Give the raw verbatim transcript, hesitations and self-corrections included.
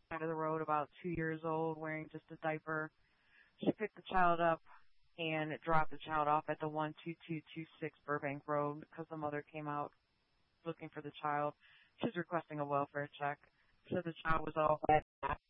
side of the road, about two years old, wearing just a diaper. She picked the child up and dropped the child off at the one two two two six Burbank Road because the mother came out looking for the child. She was requesting a welfare check. So the child was all wet.